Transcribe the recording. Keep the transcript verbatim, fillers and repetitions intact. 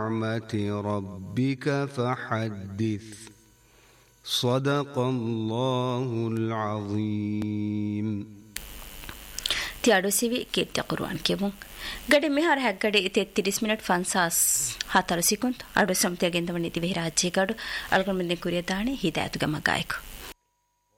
نعمة ربك فحدث صدق الله العظيم. තියාඩු සිවි කීර්ති කුර්ආන් කියමු. ಗಡಿ ಮಿಹಾರ ಹೆಗ್ಗಡೆ ತೆತ್ತಿರಿಸ್ ಮಿನಿಟ್ ಫನ್ಸಾಸ್ ಹತ್ತಾರು ಸಿಕುಂತ್ ಅಡು ಸಂತಿಯಾಗೆಂದವನಿತಿ ವಿರಾಜ್ಯಗಾಡು ಅಲ್ಗೊಂಬಂದೆ ಕುರಿಯದಾಣೆ ಹಿದಾಯತುಗ ಮಗಾಯಕು